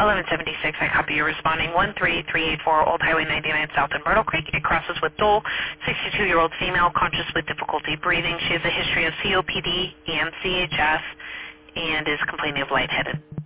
1176, I copy you responding 13384 Old Highway 99 South in Myrtle Creek. It crosses with Dole, 62-year-old female, conscious with difficulty breathing. She has a history of COPD and CHF and is complaining of lightheaded.